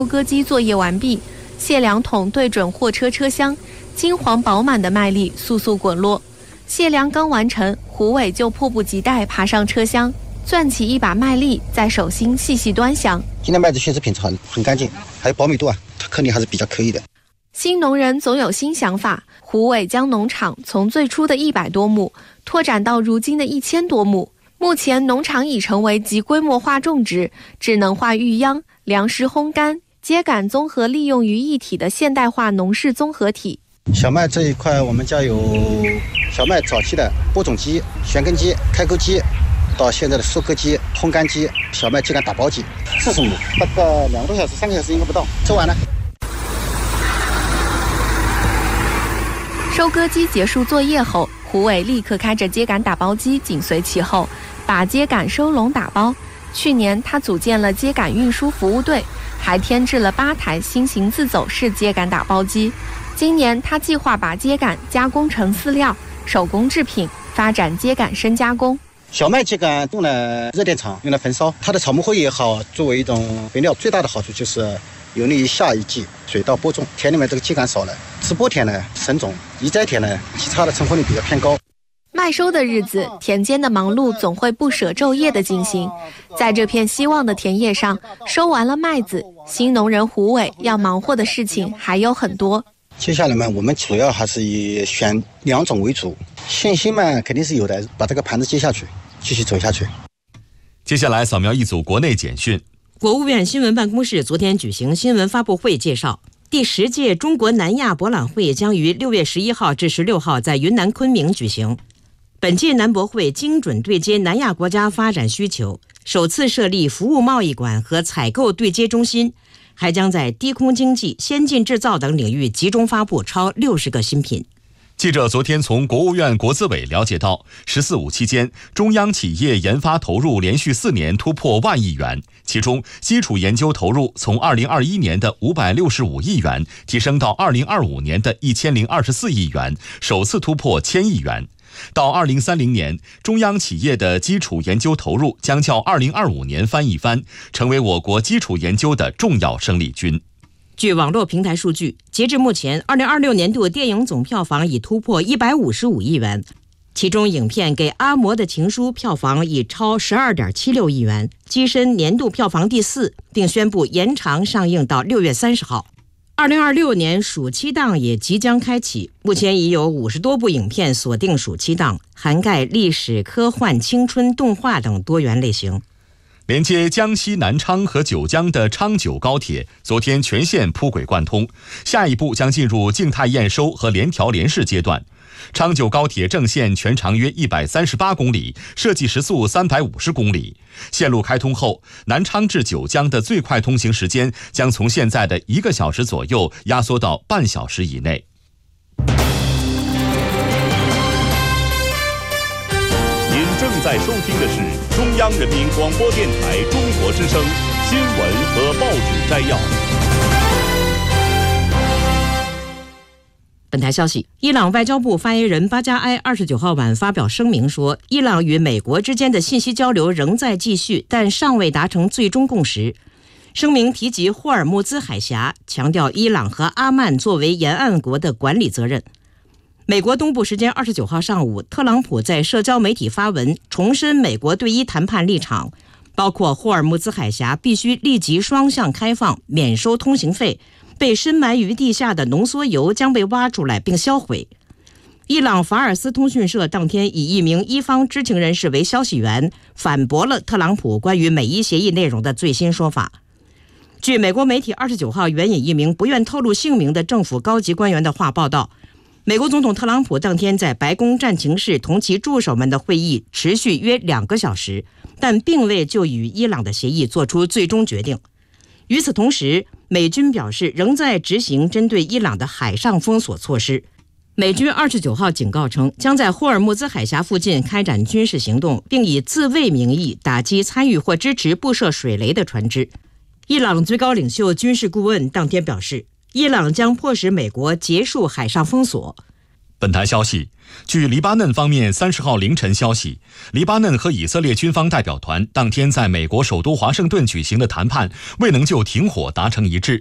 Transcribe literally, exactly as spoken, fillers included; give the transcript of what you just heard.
收割机作业完毕，卸粮桶对准货车车厢，金黄饱满的麦粒簌簌滚落。卸粮刚完成，胡伟就迫不及待爬上车厢，攥起一把麦粒，在手心细细端详。 今天麦子确实品质很很干净，还有饱满度啊，它颗粒还是比较可以的。 新农人总有新想法，胡伟将农场从最初的一百多亩拓展到如今的一千多亩。目前农场已成为集规模化种植、智能化育秧、粮食烘干、秸秆综合利用于一体的现代化农事综合体。 小麦这一块，我们家有小麦早期的播种机、旋耕机、开沟机，到现在的收割机、烘干机、小麦秸秆打包机，四十亩，大概两个多小时、三个小时应该不到，收完了。 收割机结束作业后，胡伟立刻开着秸秆打包机紧随其后，把秸秆收拢打包。去年他组建了秸秆运输服务队，还添置了八台新型自走式秸秆打包机。今年他计划把秸秆加工成饲料、手工制品，发展秸秆深加工。 小麦秸秆用了热电场，用来焚烧，它的草木灰也好，作为一种肥料，最大的好处就是有利于下一季水稻播种。田里面这个秸秆少了，直播田呢生种，移栽田呢其他的成活率比较偏高。 麦收的日子，田间的忙碌总会不舍昼夜的进行。在这片希望的田野上，收完了麦子，新农人胡伟要忙活的事情还有很多。 接下来嘛，我们主要还是以选两种为主，信心嘛肯定是有的，把这个盘子接下去，继续走下去。 接下来扫描一组国内简讯。 国务院新闻办公室昨天举行新闻发布会，介绍第十届中国南亚博览会将于六月十一号至十六号在云南昆明举行。本届南博会精准对接南亚国家发展需求，首次设立服务贸易馆和采购对接中心，还将在低空经济、先进制造等领域集中发布超六十个新品。 记者昨天从国务院国资委了解到，十四五期间，中央企业研发投入连续四年突破万亿元，其中基础研究投入从二零二一年的五百六十五亿元提升到二零二五年的一千零二十四亿元，首次突破千亿元。到二零三零年，中央企业的基础研究投入将较二零二五年翻一番，成为我国基础研究的重要生力军。 据网络平台数据，截至目前，二零二六年度电影总票房已突破一百五十五亿元，其中影片《给阿嬷的情书》票房已超十二点七六亿元，跻身年度票房第四，并宣布延长上映到六月三十号。二零二六年暑期档也即将开启，目前已有五十多部影片锁定暑期档，涵盖历史、科幻、青春、动画等多元类型。 连接江西南昌和九江的昌九高铁昨天全线铺轨贯通，下一步将进入静态验收和联调联试阶段。昌九高铁正线全长约一百三十八公里，设计时速三百五十公里。线路开通后，南昌至九江的最快通行时间将从现在的一个小时左右压缩到半小时以内。 您正在收听的是中央人民广播电台中国之声新闻和报纸摘要。 本台消息，伊朗外交部发言人巴加埃二十九号晚发表声明说，伊朗与美国之间的信息交流仍在继续，但尚未达成最终共识。声明提及霍尔木兹海峡，强调伊朗和阿曼作为沿岸国的管理责任。美国东部时间二十九号上午，特朗普在社交媒体发文，重申美国对伊谈判立场，包括霍尔木兹海峡必须立即双向开放，免收通行费，被深埋于地下的浓缩铀将被挖出来并销毁。伊朗法尔斯通讯社当天以一名伊方知情人士为消息源，反驳了特朗普关于美伊协议内容的最新说法。据美国媒体二十九号援引一名不愿透露姓名的政府高级官员的话报道，美国总统特朗普当天在白宫战情室同其助手们的会议持续约两个小时，但并未就与伊朗的协议做出最终决定。与此同时，美军表示仍在执行针对伊朗的海上封锁措施。美军二十九号警告称，将在霍尔木兹海峡附近开展军事行动，并以自卫名义打击参与或支持布设水雷的船只。伊朗最高领袖军事顾问当天表示，伊朗将迫使美国结束海上封锁。 本台消息， 据黎巴嫩方面三十号凌晨消息，黎巴嫩和以色列军方代表团当天在美国首都华盛顿举行的谈判未能就停火达成一致。